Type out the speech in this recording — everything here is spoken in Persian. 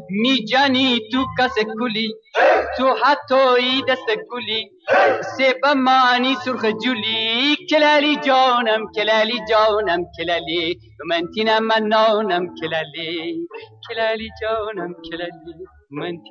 می جانی تو کس کلی تو حتی دست گلی سیب مانی سرخ جولی کلالی جانم کلالی جانم کلالی من تینم من نانم کلالی کلالی جانم کلالی من